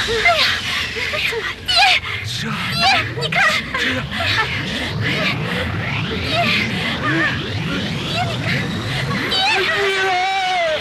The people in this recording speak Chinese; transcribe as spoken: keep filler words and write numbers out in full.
哎呀，爹， 是啊， 爹，你看， 是啊， 爹，爹，爹，你看。